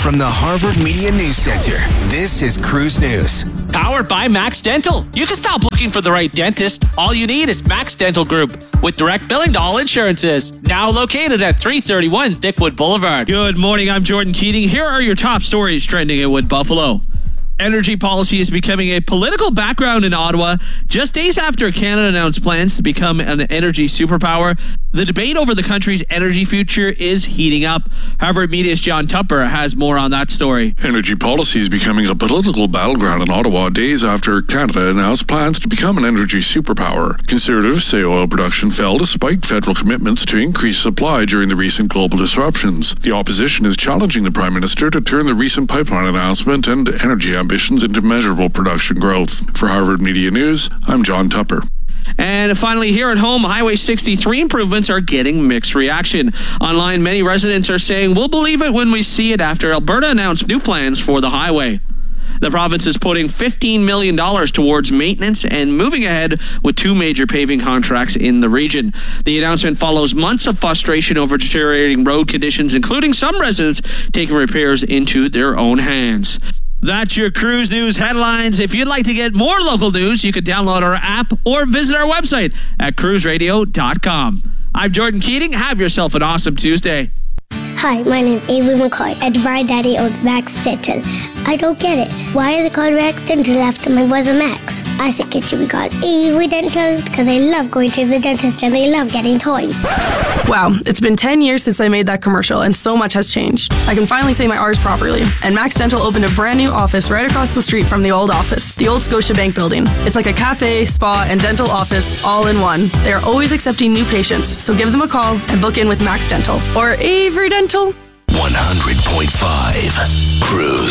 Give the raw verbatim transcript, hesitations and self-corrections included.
From the Harvard Media News Center, this is Cruise News. Powered by Max Dental. You can stop looking for the right dentist. All you need is Max Dental Group with direct billing to all insurances. Now located at three thirty-one Thickwood Boulevard. Good morning, I'm Jordan Keating. Here are your top stories trending in Wood Buffalo. Energy policy is becoming a political background in Ottawa. Just days after Canada announced plans to become an energy superpower, the debate over the country's energy future is heating up. Harvard Media's John Tupper has more on that story. Energy policy is becoming a political battleground in Ottawa days after Canada announced plans to become an energy superpower. Conservatives say oil production fell despite federal commitments to increase supply during the recent global disruptions. The opposition is challenging the Prime Minister to turn the recent pipeline announcement and energy ambitions into measurable production growth. For Harvard Media News, I'm John Tupper. And finally, here at home, Highway sixty-three improvements are getting mixed reaction. Online, many residents are saying, we'll believe it when we see it after Alberta announced new plans for the highway. The province is putting fifteen million dollars towards maintenance and moving ahead with two major paving contracts in the region. The announcement follows months of frustration over deteriorating road conditions, including some residents taking repairs into their own hands. That's your Cruise News headlines. If you'd like to get more local news, you can download our app or visit our website at cruise radio dot com. I'm Jordan Keating. Have yourself an awesome Tuesday. Hi, my name is Avery McCoy, and my daddy owns Max Dental. I don't get it. Why are they called Max Dental after my brother Max? I think it should be called Avery Dental because they love going to the dentist and they love getting toys. Wow, it's been ten years since I made that commercial and so much has changed. I can finally say my R's properly. And Max Dental opened a brand new office right across the street from the old office, the old Scotiabank building. It's like a cafe, spa, and dental office all in one. They are always accepting new patients, so give them a call and book in with Max Dental or Avery Dental. one hundred point five Cruise.